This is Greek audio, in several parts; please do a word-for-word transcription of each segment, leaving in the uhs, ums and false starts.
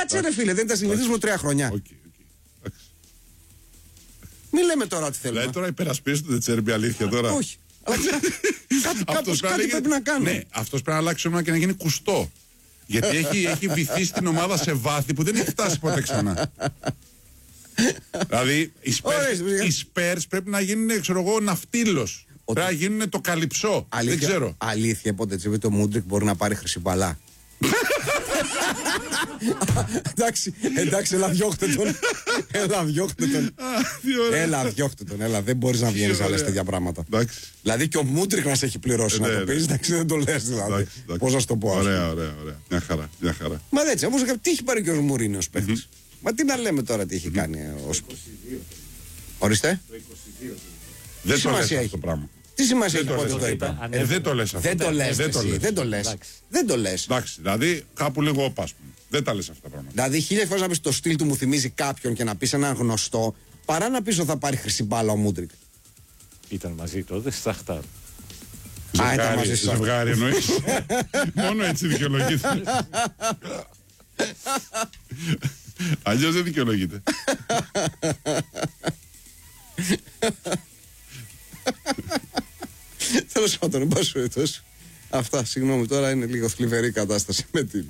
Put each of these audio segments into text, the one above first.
Κάτσε ρε φίλε, δεν τα συνηθίζουμε τρία χρόνια. Μην λέμε τώρα ότι θέλουμε. Δηλαδή τώρα υπερασπίζει το Τετσέρμπι, αλήθεια τώρα. Όχι. Κάπως κάτι πρέπει να κάνει. Ναι, αυτός πρέπει να αλλάξει όνομα και να γίνει κουστό. Γιατί έχει, έχει βυθίσει την ομάδα σε βάθη που δεν έχει φτάσει ποτέ ξανά. Δηλαδή οι Spurs, οι Spurs πρέπει να γίνουν, ξέρω εγώ, ναυτίλος. Ότι... Πρέπει να γίνουν το καλυψό. Αλήθεια, δεν ξέρω. Αλήθεια, πότε έτσι το Μούντρικ μπορεί να πάρει χρυσή μπαλά. εντάξει, εντάξει, έλα διώχτε τον. Έλα διώχτε τον. Έλα διώχτε τον, έλα. Δεν μπορείς να βγαίνεις άλλες τέτοια πράγματα. Δηλαδή και ο Μούντρικ να σε έχει πληρώσει να το πεις. Εντάξει, δεν το λες δηλαδή. Πώς να σου το πω. Ωραία, ωραία, ωραία. Μια χαρά, μια χαρά. Μα έτσι, όμως τι έχει πάρει και ο Μουρίνιο ως παίκτης. Μα τι να λέμε τώρα τι έχει κάνει ως. Ορίστε. Δεν το λες αυτό το πράγμα. Τι σημασία έχει πότε το είπα. Ε, δεν το λες αυτό. Δεν το λες. Δεν το λες. Δεν το λες. Δεν το λες. Εντάξει, δηλαδή κάπου λίγο όπα, ας πούμε. Δεν τα λες αυτά τα πράγματα. Δηλαδή χίλιες φορές να πεις το στυλ του μου θυμίζει κάποιον και να πεις έναν γνωστό, παρά να πεις ότι θα πάρει χρυσή μπάλα ο Μούντρικ. Ήταν μαζί τότε στη Σαχτάρ. Α, ήταν μαζί στη ζευγάρι εννοείς. Μόνο έτσι δικαιολογείται. Αλλιώς δεν δικαιολογείται. Τέλος πάντων, εν πάση περιπτώσει. Αυτά, συγγνώμη, τώρα είναι λίγο θλιβερή κατάσταση με την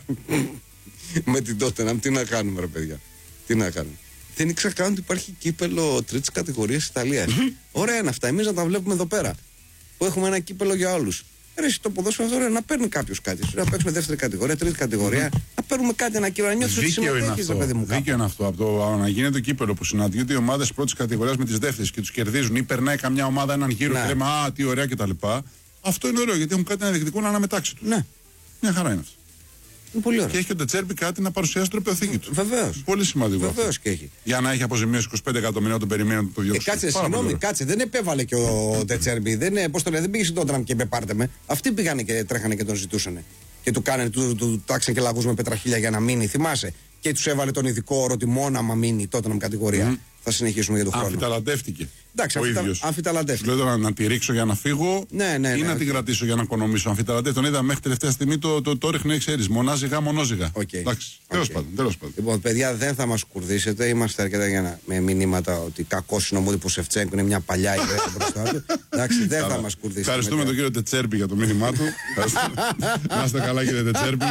με την Tottenham. Τι να κάνουμε ρε παιδιά, τι να κάνουμε. Δεν ήξερα καν ότι υπάρχει κύπελο τρίτης κατηγορίας Ιταλίας. Ωραία είναι αυτά, εμείς να τα βλέπουμε εδώ πέρα που έχουμε ένα κύπελο για όλους. Ρε το ποδόσφαιρο αυτό να παίρνει κάποιος κάτι. Να παίξουμε δεύτερη κατηγορία, τρίτη κατηγορία, να παίρνουμε κάτι, ένα κύπελο, να νιώθεις ότι συμμετέχεις ρε παιδί μου. Δίκαιο είναι αυτό, από το να γίνεται το κύπελο που συναντιούνται οι ομάδες πρώτης κατηγορίας με τις δεύτερες και τους κερδίζουν ή περνάει καμιά ομάδα έναν γύρο και λέμε α, τι ωραία κτλ. Αυτό είναι ωραίο γιατί έχουν κάτι να διεκδικούν αναμετάξει τους. Ναι. Μια χαρά είναι αυτό. Είναι πολύ ωραίο. Και έχει ο Τετσέρμπι κάτι να παρουσιάσει στο τροπαιοθήκη του. Βεβαίως. Πολύ σημαντικό. Βεβαίως και έχει. Για να έχει αποζημίωση είκοσι πέντε εκατομμύρια τον περιμένουν το διώξουν. Ε, κάτσε, συγγνώμη, κάτσε. Δεν επέβαλε και ο Τετσέρμπι. Δεν, πώς το λέει, δεν πήγε στον Τότεναμ και με πάρτε με. Αυτοί πήγανε και τρέχανε και τον ζητούσαν. Και του κάνανε, του, του, του τάξαν και λαγούς με πετραχίλια για να μείνει. Θυμάσαι. Και του έβαλε τον ειδικό όρο ότι μόνο άμα μείνει η Τότεναμ κατηγορία. Mm. Θα συνεχίσουμε για τον χρόνο. Αμφιταλαντεύτηκε. Εντάξει, αμφιταλαντεύτηκε. Λέω τώρα να τη ρίξω για να φύγω ναι, ναι, ή ναι, να okay. την κρατήσω για να οικονομήσω. Αμφιταλαντεύτηκε. Τον είδα μέχρι τελευταία στιγμή το, το, το ρίχνει, ξέρεις. Μονάζιγα, μονόζιγα. Okay. Εντάξει. Τέλος okay. πάντων, τέλος πάντων. Λοιπόν, παιδιά, δεν θα μας κουρδίσετε. Είμαστε αρκετά για να, με μηνύματα ότι κακός είναι ο Μούδη που Σεφτσέγκο είναι μια παλιά ιδέα μπροστά του. Εντάξει, δεν θα μας κουρδίσετε. Ευχαριστούμε τον κύριο Τετσέρμπι για το μήνυμά του. Να είστε καλά, κύριε Τετσέρμπι.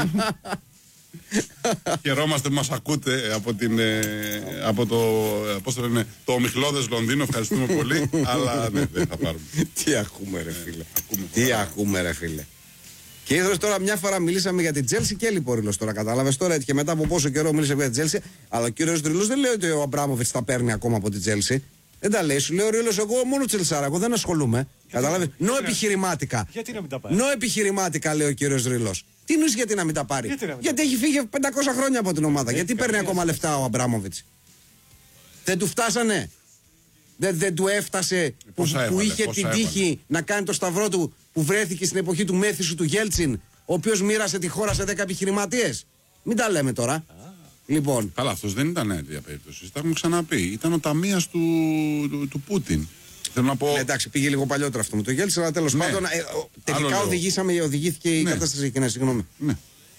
Χαιρόμαστε που μας ακούτε από, την, ε, από το, πώς το λένε, το ομιχλώδες Λονδίνο. Ευχαριστούμε πολύ. Αλλά ναι, δεν θα πάρουμε. Τι ακούμε ρε φίλε. Τι ακούμε ρε φίλε. Και είδες τώρα μια φορά μιλήσαμε για την Chelsea και έλειπε ο Ρήλος τώρα. Κατάλαβες τώρα και μετά από πόσο καιρό μίλησε για την Chelsea. Αλλά ο κύριος Ρήλος δεν λέει ότι ο Αμπράμοβιτς τα παίρνει ακόμα από την Chelsea. Δεν τα λέει, σου λέει ο Ρήλος, εγώ μόνο Τσελσάρα, εγώ δεν ασχολούμαι. Κατάλαβες. Νο επιχειρημάτικα. Γιατί να μην τα πάρει. Νο επιχειρημάτικα λέει ο κύριος Ρήλος. Τι νοείς γιατί να μην τα πάρει. Γιατί, γιατί έχει φύγει πεντακόσια χρόνια από την ομάδα. Γιατί παίρνει ακόμα λεφτά ο Αμπράμοβιτς. Δεν του φτάσανε. Δεν, δεν του έφτασε που, έβαλε, που είχε την έβαλε. τύχη να κάνει το σταυρό του που βρέθηκε στην εποχή του Μέθησου του Γέλτσιν, ο οποίος μοίρασε τη χώρα σε δέκα επιχειρηματίες. Μην τα λέμε τώρα. Α. Λοιπόν. Καλά, αυτός δεν ήταν τέτοια περίπτωση. Τα έχουμε ξαναπεί. Ήταν ο ταμείας του, του, του Πούτιν. Θέλω να πω. Ναι, εντάξει, πήγε λίγο παλιότερα αυτό με το Γέλτσιν, αλλά τέλος ναι. πάντων. Ε, τελικά οδηγήσαμε, οδηγήθηκε η ναι. κατάσταση εκεί, ναι, συγγνώμη. Ναι.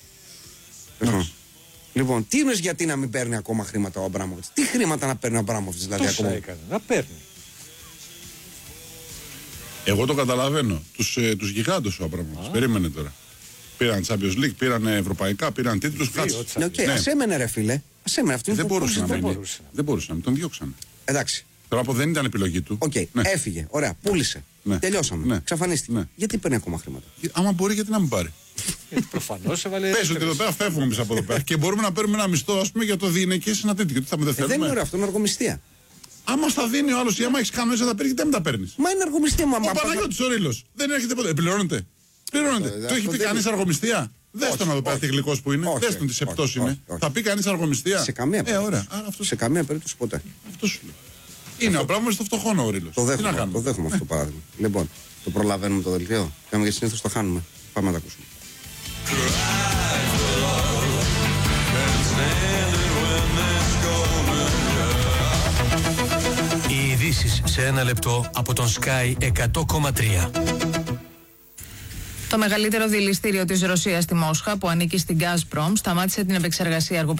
ναι. Λοιπόν, τι είναι γιατί να μην παίρνει ακόμα χρήματα ο Αμπράμοβιτς. Τι χρήματα να παίρνει ο Αμπράμοβιτς, δηλαδή ακόμα. Έκανε, να παίρνει. Εγώ το καταλαβαίνω. Τους, ε, τους γιγάντους ο Αμπράμοβιτς. Περίμενε τώρα. Πήραν Champions League, πήραν ευρωπαϊκά, πήραν τίτλους. Ναι, okay. ναι. Ας έμενε ρε φίλε. Ας έμενε. Αυτό δεν, είναι μπορούσε να δεν μπορούσε. Δεν μπορούσε να μην τον διώξανε. Εντάξει. Τώρα από δεν ήταν επιλογή του. Okay. Ναι. Έφυγε. Ωραία. Πούλησε. Ναι. Τελειώσαμε. Ναι. Ξαφανίστηκε. Ναι. Γιατί παίρνει ακόμα χρήματα. Άμα μπορεί, γιατί να μην πάρει. Προφανώς έβαλε. Πες ότι εδώ πέρα φεύγουμε εμείς από εδώ πέρα. Και μπορούμε να παίρνουμε ένα μισθό, ας πούμε, για το διηνεκές συναντήτηκε. Τι θα με δεν θέλουμε. Ε, δεν είναι ωραίο αυτό, είναι αργομιστία. Άμα στα δίνει ο άλλος ή άμα έχεις κανένα θα παίρνει, γιατί δεν τα παίρνει. Μα είναι αργομιστία, μα. Ο Παναγιώτης ο Ρήλος. Δεν έρχεται ποτέ. Πληρώνεται. Πληρώνεται. Το έχει πει κανείς αργομιστία. Δες τον εδώ πέρα τι γλυκός που είναι. Δες τον τι σεπτός είναι. Θα πει κανείς αργομιστία. Σε καμία περίπτωση ποτέ. Αυτό σου λέω. Είναι ο Αμπράμοβιτς το φτωχόνο ο Ρήλος. Το δέχομαι, το δέχομαι αυτό το παράδειγμα. Λοιπόν, το προλαβαίνουμε το δελτίο. Κάμε και συνήθως το χάνουμε. Πάμε να τα ακούσουμε. Οι ειδήσεις σε ένα λεπτό από τον Sky εκατό κόμμα τρία. Το μεγαλύτερο δηληστήριο της Ρωσίας στη Μόσχα, που ανήκει στην Gazprom, σταμάτησε την επεξεργασία